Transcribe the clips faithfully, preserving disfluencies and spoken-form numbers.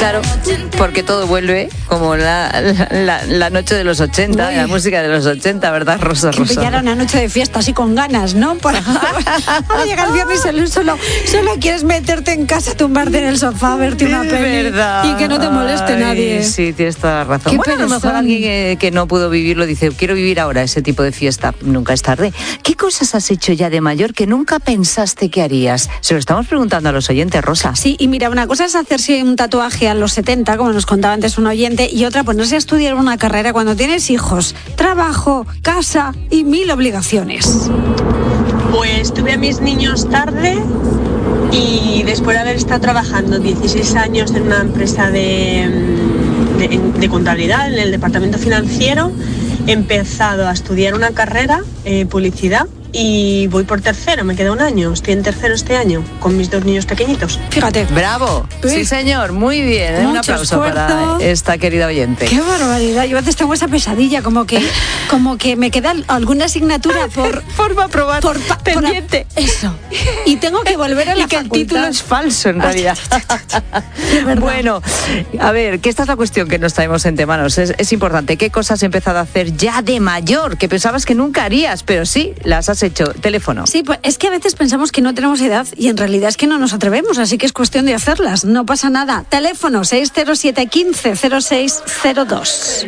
Claro, porque todo vuelve como la, la, la noche de los ochenta, Uy. la música de los ochenta, ¿verdad, Rosa? Que Rosa. pillara una noche de fiesta así con ganas, ¿no? Por ahora llega el viernes y solo, solo quieres meterte en casa, tumbarte en el sofá, verte una es peli verdad. y que no te moleste Ay, nadie. Sí, tienes toda la razón. Qué Bueno, a lo mejor alguien que, que no pudo vivirlo dice, quiero vivir ahora ese tipo de fiesta. Nunca es tarde. ¿Qué cosas has hecho ya de mayor que nunca pensaste que harías? Se lo estamos preguntando a los oyentes, Rosa. Sí, y mira, una cosa es hacerse un tatuaje a los setenta, como nos contaba antes un oyente, y otra ponerse a estudiar una carrera cuando tienes hijos, trabajo, casa y mil obligaciones. Pues tuve a mis niños tarde y después de haber estado trabajando dieciséis años en una empresa de, de, de contabilidad, en el departamento financiero, he empezado a estudiar una carrera, eh, publicidad, y voy por tercero, me queda un año, estoy en tercero este año, con mis dos niños pequeñitos. Fíjate. Bravo, sí, sí señor, muy bien, ¿eh? Un aplauso esfuerzo. Para esta querida oyente. Qué barbaridad, yo a veces tengo esa pesadilla, como que, como que me queda alguna asignatura por... Forma aprobar, por pendiente. Por, eso, y tengo que volver a la Y que facultad. el título es falso en realidad. Bueno, a ver, que esta es la cuestión que nos traemos entre manos, es, es importante, ¿qué cosas has empezado a hacer ya de mayor, que pensabas que nunca harías, pero sí, las has hecho? Teléfono. Sí, pues es que a veces pensamos que no tenemos edad y en realidad es que no nos atrevemos, así que es cuestión de hacerlas, no pasa nada. Teléfono seis cero siete, quince, cero seis cero dos.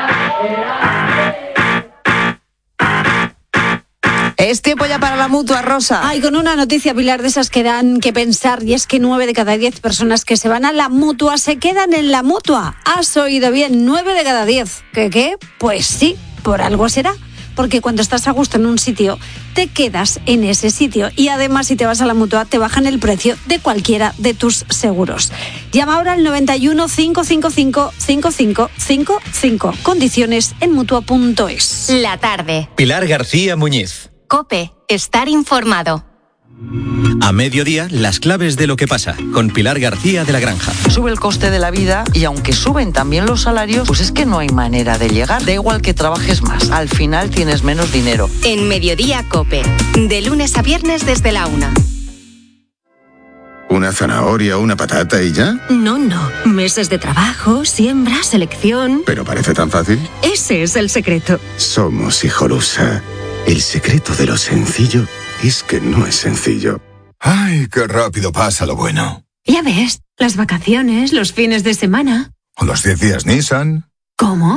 Es tiempo ya para la Mutua, Rosa. Ay, con una noticia, Pilar, de esas que dan que pensar, y es que nueve de cada diez personas que se van a la Mutua se quedan en la Mutua. ¿Has oído bien? nueve de cada diez. ¿Qué qué? Pues sí, por algo será. Porque cuando estás a gusto en un sitio, te quedas en ese sitio. Y además, si te vas a la Mutua, te bajan el precio de cualquiera de tus seguros. Llama ahora al noventa y uno, cinco cinco cinco, cinco cinco cinco cinco. Condiciones en mutua punto es. La tarde. Pilar García Muñiz. COPE. Estar informado. A mediodía, las claves de lo que pasa, con Pilar García de la Granja. Sube el coste de la vida y aunque suben también los salarios, pues es que no hay manera de llegar. Da igual que trabajes más, al final tienes menos dinero. En Mediodía COPE, de lunes a viernes desde la una. ¿Una zanahoria, una patata y ya? No, no. Meses de trabajo, siembra, selección... ¿Pero parece tan fácil? Ese es el secreto. Somos Hijolusa. El secreto de lo sencillo es que no es sencillo. ¡Ay, qué rápido pasa lo bueno! Ya ves, las vacaciones, los fines de semana... ¿O los diez días Nissan? ¿Cómo?